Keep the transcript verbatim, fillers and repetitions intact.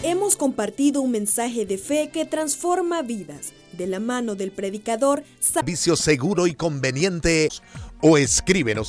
Hemos compartido un mensaje de fe que transforma vidas, de la mano del predicador. Servicio seguro y conveniente, o escríbenos